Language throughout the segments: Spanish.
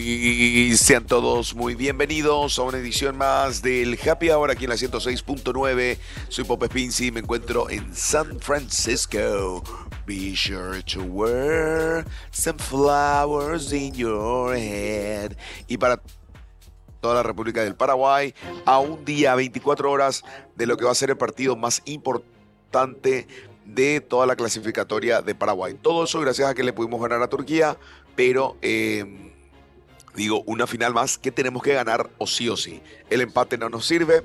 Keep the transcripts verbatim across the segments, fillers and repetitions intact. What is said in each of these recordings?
Y sean todos muy bienvenidos a una edición más del Happy Hour aquí en la ciento seis punto nueve. Soy Pope Spincy, me encuentro en San Francisco. Be sure to wear some flowers in your head. Y para toda la República del Paraguay, a un día, veinticuatro horas de lo que va a ser el partido más importante de toda la clasificatoria de Paraguay. Todo eso gracias a que le pudimos ganar a Turquía, pero... Eh, Digo, una final más que tenemos que ganar o sí o sí. El empate no nos sirve.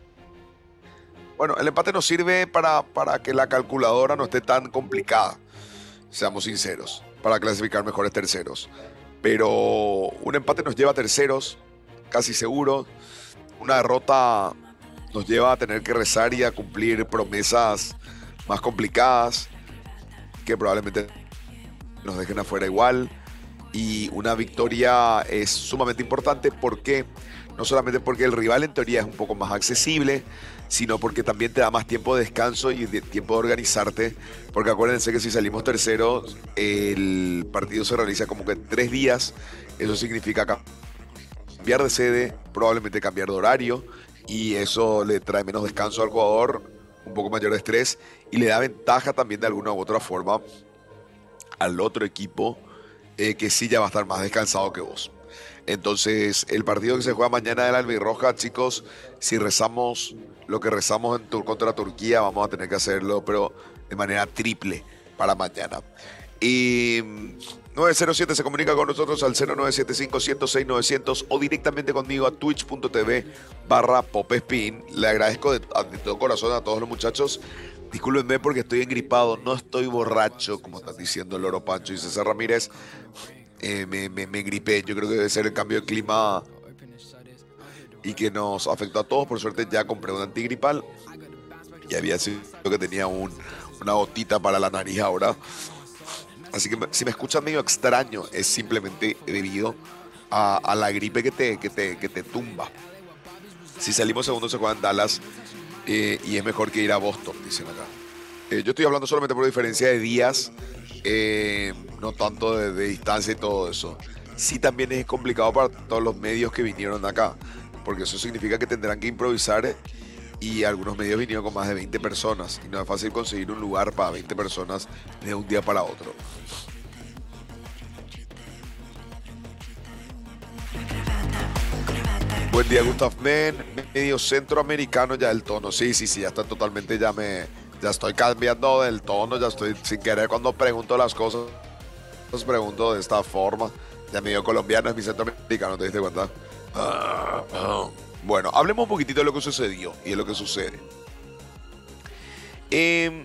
Bueno, el empate nos sirve para, para que la calculadora no esté tan complicada, seamos sinceros, para clasificar mejores terceros. Pero un empate nos lleva a terceros, casi seguro. Una derrota nos lleva a tener que rezar y a cumplir promesas más complicadas, que probablemente nos dejen afuera igual. Y una victoria es sumamente importante porque no solamente porque el rival en teoría es un poco más accesible, sino porque también te da más tiempo de descanso y de tiempo de organizarte. Porque acuérdense que si salimos terceros, el partido se realiza como que en tres días. Eso significa cambiar de sede, probablemente cambiar de horario, y eso le trae menos descanso al jugador, un poco mayor de estrés, y le da ventaja también de alguna u otra forma al otro equipo. Eh, que sí ya va a estar más descansado que vos. Entonces, el partido que se juega mañana de la Albirroja, chicos, si rezamos lo que rezamos en tur contra Turquía, vamos a tener que hacerlo, pero de manera triple para mañana. Y nueve cero siete se comunica con nosotros al cero nueve siete cinco, cero seis, novecientos o directamente conmigo a twitch.tv barra popespin. Le agradezco de, de todo corazón a todos los muchachos. Discúlpenme porque estoy engripado, no estoy borracho, como están diciendo Loro Pancho y César Ramírez. Eh, me, me, me gripé, yo creo que debe ser el cambio de clima y que nos afectó a todos. Por suerte ya compré un antigripal y había sido que tenía un, una gotita para la nariz ahora. Así que si me escuchan medio extraño es simplemente debido a, a la gripe que te, que, te, que te tumba. Si salimos segundo se juega en Dallas. Eh, y es mejor que ir a Boston, dicen acá. Eh, yo estoy hablando solamente por diferencia de días, eh, no tanto de, de distancia y todo eso. Sí, también es complicado para todos los medios que vinieron acá, porque eso significa que tendrán que improvisar, eh, y algunos medios vinieron con más de veinte personas y no es fácil conseguir un lugar para veinte personas de un día para otro. Buen día, Gustav Men, medio centroamericano ya el tono. Sí, sí, sí, ya está totalmente, ya me, ya estoy cambiando del tono, ya estoy sin querer cuando pregunto las cosas, los pregunto de esta forma. Ya medio colombiano es mi centroamericano, ¿te diste cuenta? Ah, ah. Bueno, hablemos un poquitito de lo que sucedió y de lo que sucede. Eh,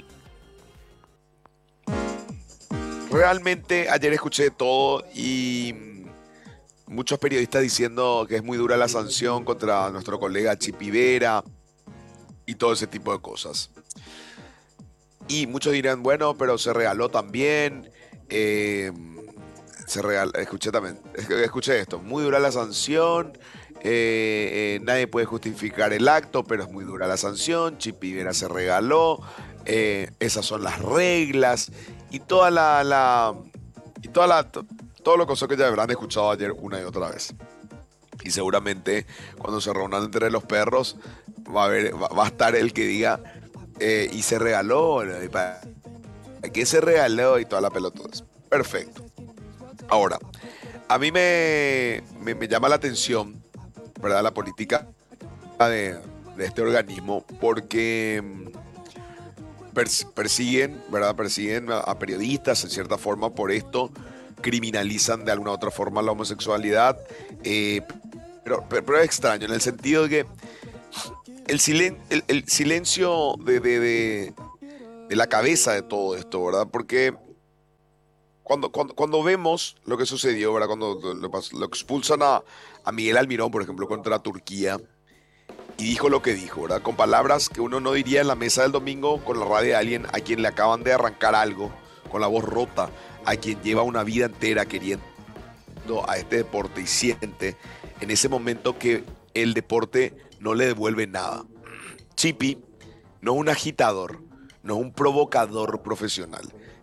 realmente ayer escuché todo y muchos periodistas diciendo que es muy dura la sanción contra nuestro colega Chipi Vera y todo ese tipo de cosas. Y muchos dirán, bueno, pero se regaló también. Eh, se regaló, escuché también, escuché esto, muy dura la sanción. Eh, eh, nadie puede justificar el acto, pero es muy dura la sanción. Chipi Vera se regaló. Eh, esas son las reglas. Y toda la, la y toda la todo lo que ya habrán escuchado ayer una y otra vez. Y seguramente cuando se reúnan entre los perros va a, haber, va, va a estar el que diga eh, y se regaló, ¿no? Y para, ¿qué se regaló? Y toda la pelotudas. Perfecto. Ahora, a mí me, me, me llama la atención, ¿verdad? La política de, de este organismo porque pers persiguen, ¿verdad? Persiguen a, a periodistas en cierta forma por esto, criminalizan de alguna u otra forma la homosexualidad, eh, pero, pero, pero es extraño en el sentido de que el, silen el, el silencio de, de, de, de la cabeza de todo esto, ¿verdad? Porque cuando, cuando, cuando vemos lo que sucedió, ¿verdad? Cuando lo, lo expulsan a, a Miguel Almirón, por ejemplo, contra Turquía, y dijo lo que dijo, ¿verdad? Con palabras que uno no diría en la mesa del domingo con la radio de alguien a quien le acaban de arrancar algo, con la voz rota, a quien lleva una vida entera queriendo a este deporte y siente en ese momento que el deporte no le devuelve nada. Chipi no es un agitador, no es un provocador profesional.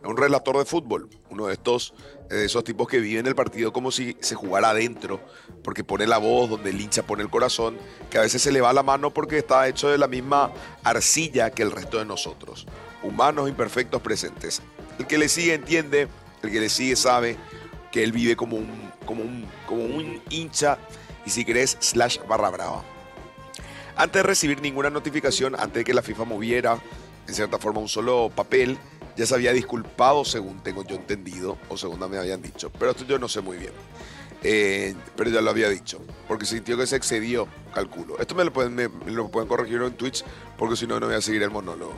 Es un relator de fútbol, uno de estos, de esos tipos que viven el partido como si se jugara adentro, porque pone la voz, donde el hincha pone el corazón, que a veces se le va la mano porque está hecho de la misma arcilla que el resto de nosotros. Humanos imperfectos presentes. El que le sigue entiende, el que le sigue sabe que él vive como un, como un, como un hincha y si querés, slash barra brava. Antes de recibir ninguna notificación, antes de que la FIFA moviera, en cierta forma, un solo papel, ya se había disculpado, según tengo yo entendido, o según me habían dicho. Pero esto yo no sé muy bien. Eh, pero ya lo había dicho, porque sintió que se excedió, calculo. Esto me lo pueden, me, me lo pueden corregir en Twitch, porque si no, no voy a seguir el monólogo.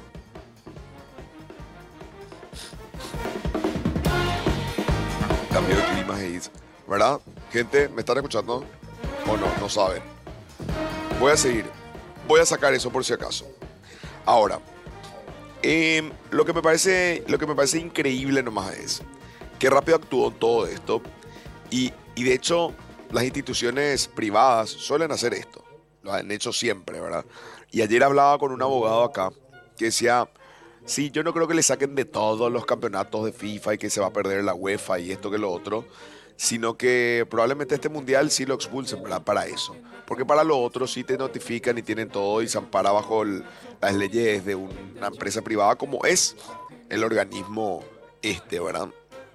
Cambio de clima, ¿verdad? Gente, ¿me están escuchando? ¿O no? No saben. Voy a seguir. Voy a sacar eso por si acaso. Ahora, eh, lo, que me parece, lo que me parece increíble nomás es que rápido actuó todo esto. Y, y de hecho, las instituciones privadas suelen hacer esto. Lo han hecho siempre, ¿verdad? Y ayer hablaba con un abogado acá que decía, sí, yo no creo que le saquen de todos los campeonatos de FIFA y que se va a perder la UEFA y esto que lo otro, sino que probablemente este mundial sí lo expulsen, ¿verdad? Para eso. Porque para lo otro sí te notifican y tienen todo y se ampara bajo el, las leyes de una empresa privada como es el organismo este, ¿verdad?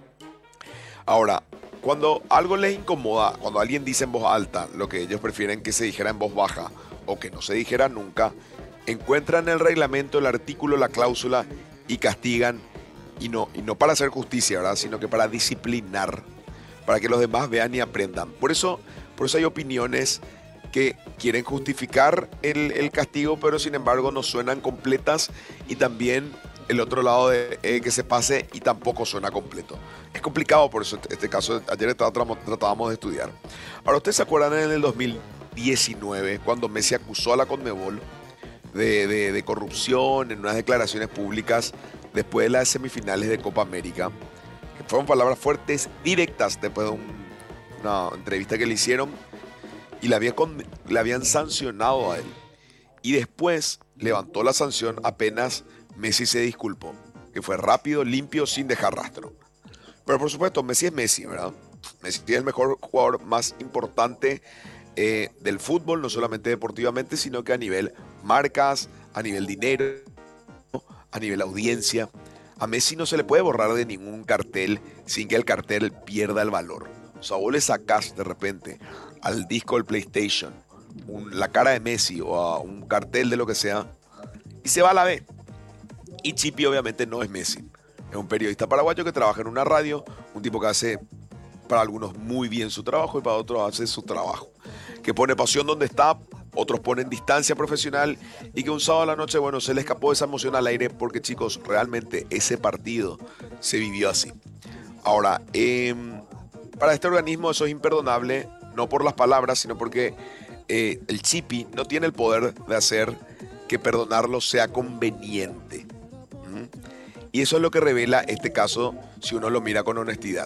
Ahora, cuando algo les incomoda, cuando alguien dice en voz alta lo que ellos prefieren que se dijera en voz baja o que no se dijera nunca, encuentran en el reglamento el artículo, la cláusula y castigan, y no, y no para hacer justicia, ¿verdad? Sino que para disciplinar, para que los demás vean y aprendan. Por eso, por eso hay opiniones que quieren justificar el, el castigo, pero sin embargo no suenan completas, y también el otro lado de eh, que se pase y tampoco suena completo. Es complicado, por eso este caso ayer estaba, tratábamos de estudiar. Ahora, ¿ustedes se acuerdan en el dos mil diecinueve cuando Messi acusó a la Conmebol de, de, de corrupción en unas declaraciones públicas después de las semifinales de Copa América? Que fueron palabras fuertes, directas, después de un, una entrevista que le hicieron, y le, había con, le habían sancionado a él. Y después levantó la sanción apenas Messi se disculpó, que fue rápido, limpio, sin dejar rastro. Pero por supuesto, Messi es Messi, ¿verdad? Messi es el mejor jugador más importante eh, del fútbol, no solamente deportivamente, sino que a nivel marcas, a nivel dinero, a nivel audiencia. A Messi no se le puede borrar de ningún cartel sin que el cartel pierda el valor. O sea, vos le sacás de repente al disco del PlayStation un, la cara de Messi o a un cartel de lo que sea y se va a la B. Y Chipi obviamente no es Messi. Es un periodista paraguayo que trabaja en una radio, un tipo que hace para algunos muy bien su trabajo y para otros hace su trabajo. Que pone pasión donde está, otros ponen distancia profesional, y que un sábado a la noche, bueno, se le escapó esa emoción al aire porque, chicos, realmente ese partido se vivió así. Ahora, eh, para este organismo eso es imperdonable, no por las palabras, sino porque eh, el Chipi no tiene el poder de hacer que perdonarlo sea conveniente. ¿Mm? Y eso es lo que revela este caso si uno lo mira con honestidad.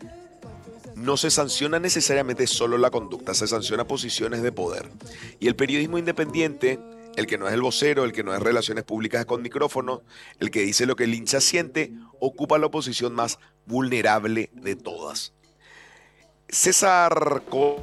No se sanciona necesariamente solo la conducta, se sanciona posiciones de poder. Y el periodismo independiente, el que no es el vocero, el que no es relaciones públicas con micrófono, el que dice lo que el hincha siente, ocupa la posición más vulnerable de todas. César Col,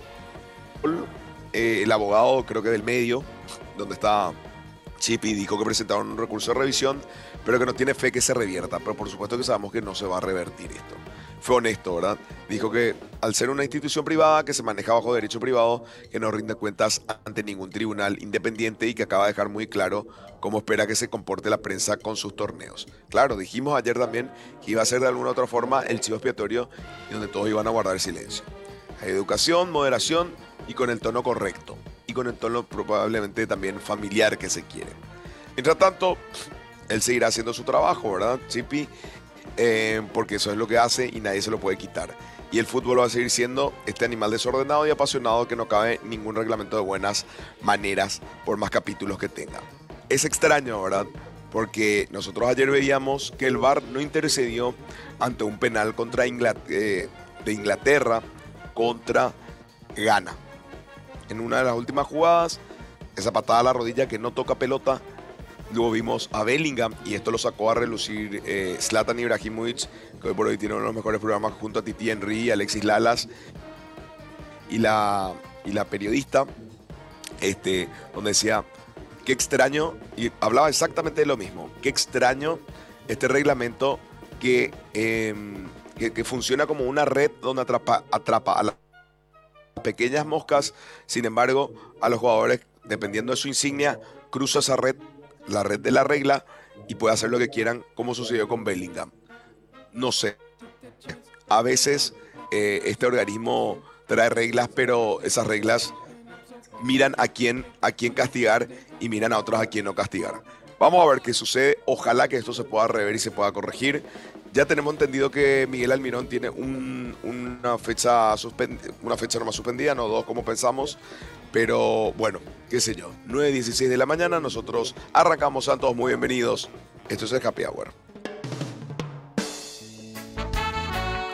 eh, el abogado creo que del medio, donde está Chipi, dijo que presentaron un recurso de revisión, pero que no tiene fe que se revierta. Pero por supuesto que sabemos que no se va a revertir esto. Fue honesto, ¿verdad? Dijo que al ser una institución privada que se maneja bajo derecho privado, que no rinde cuentas ante ningún tribunal independiente, y que acaba de dejar muy claro cómo espera que se comporte la prensa con sus torneos. Claro, dijimos ayer también que iba a ser de alguna u otra forma el chivo expiatorio y donde todos iban a guardar silencio. Hay educación, moderación y con el tono correcto. Y con el tono probablemente también familiar que se quiere. Mientras tanto, él seguirá haciendo su trabajo, ¿verdad, Chipi? Eh, porque eso es lo que hace y nadie se lo puede quitar. Y el fútbol va a seguir siendo este animal desordenado y apasionado que no cabe ningún reglamento de buenas maneras por más capítulos que tenga. Es extraño, ¿verdad? Porque nosotros ayer veíamos que el V A R no intercedió ante un penal contra Inglaterra, eh, de Inglaterra contra Ghana. En una de las últimas jugadas, esa patada a la rodilla que no toca pelota, Luego vimos a Bellingham, y esto lo sacó a relucir eh, Zlatan Ibrahimovic, que hoy por hoy tiene uno de los mejores programas junto a Titi Henry y Alexis Lalas, y la, y la periodista, este, donde decía, qué extraño, y hablaba exactamente de lo mismo, qué extraño este reglamento que, eh, que, que funciona como una red donde atrapa, atrapa a las pequeñas moscas, sin embargo, a los jugadores, dependiendo de su insignia, cruza esa red, la red de la regla, y puede hacer lo que quieran, como sucedió con Bellingham. No sé, a veces eh, este organismo trae reglas, pero esas reglas miran a quién, a quién castigar y miran a otros a quién no castigar. Vamos a ver qué sucede. Ojalá que esto se pueda rever y se pueda corregir. Ya tenemos entendido que Miguel Almirón tiene un, una, fecha una fecha nomás suspendida, no dos como pensamos. Pero bueno, qué sé yo. nueve dieciséis de la mañana, nosotros arrancamos. Sean todos muy bienvenidos. Esto es el Happy Hour.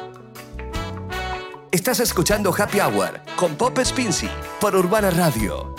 Estás escuchando Happy Hour con Pop Spincy por Urbana Radio.